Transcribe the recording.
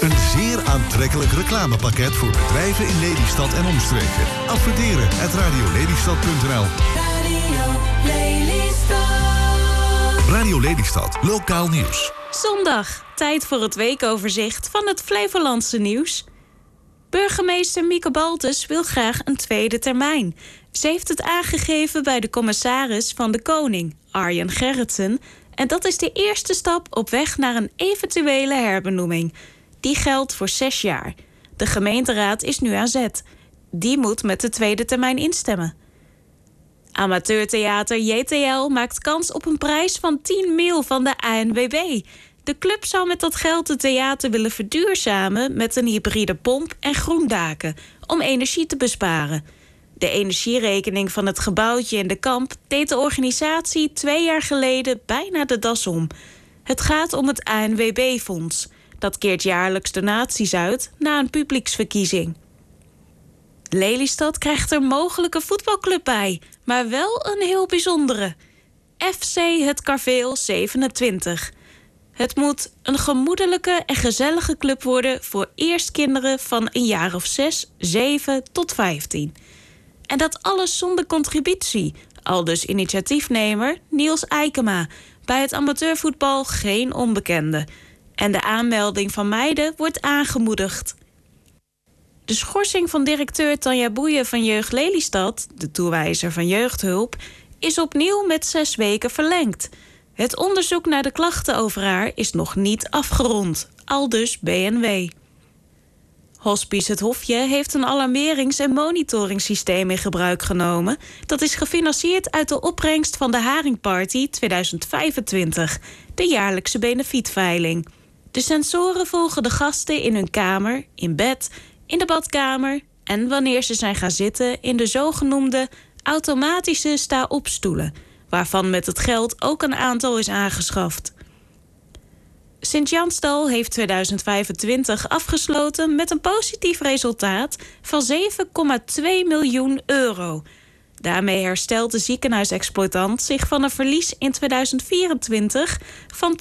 Een zeer aantrekkelijk reclamepakket voor bedrijven in Lelystad en omstreken. Adverteren at radiolelystad.nl. Radio Lelystad. Radio Lelystad, lokaal nieuws. Zondag, tijd voor het weekoverzicht van het Flevolandse nieuws. Burgemeester Mieke Baltus wil graag een tweede termijn. Ze heeft het aangegeven bij de commissaris van de Koning, Arjen Gerritsen. En dat is de eerste stap op weg naar een eventuele herbenoeming. Die geldt voor 6 jaar. De gemeenteraad is nu aan zet. Die moet met de tweede termijn instemmen. Amateurtheater JTL maakt kans op een prijs van 10 mil van de ANWB. De club zou met dat geld het theater willen verduurzamen met een hybride pomp en groendaken om energie te besparen. De energierekening van het gebouwtje in de Kamp deed de organisatie 2 jaar geleden bijna de das om. Het gaat om het ANWB-fonds. Dat keert jaarlijks donaties uit na een publieksverkiezing. Lelystad krijgt er mogelijk een voetbalclub bij, maar wel een heel bijzondere. FC Het Karveel 27. Het moet een gemoedelijke en gezellige club worden voor eerstkinderen van een jaar of 6, 7 tot 15. En dat alles zonder contributie, aldus initiatiefnemer Niels Eikema. Bij het amateurvoetbal geen onbekende. En de aanmelding van meiden wordt aangemoedigd. De schorsing van directeur Tanja Boeien van Jeugd Lelystad, de toewijzer van jeugdhulp, is opnieuw met 6 weken verlengd. Het onderzoek naar de klachten over haar is nog niet afgerond, aldus BNW. Hospice Het Hofje heeft een alarmerings- en monitoringssysteem in gebruik genomen. Dat is gefinancierd uit de opbrengst van de Haringparty 2025, de jaarlijkse benefietveiling. De sensoren volgen de gasten in hun kamer, in bed, in de badkamer en wanneer ze zijn gaan zitten in de zogenoemde automatische sta-op-stoelen, waarvan met het geld ook een aantal is aangeschaft. Sint-Jansdal heeft 2025 afgesloten met een positief resultaat van 7,2 miljoen euro. Daarmee herstelt de ziekenhuisexploitant zich van een verlies in 2024 van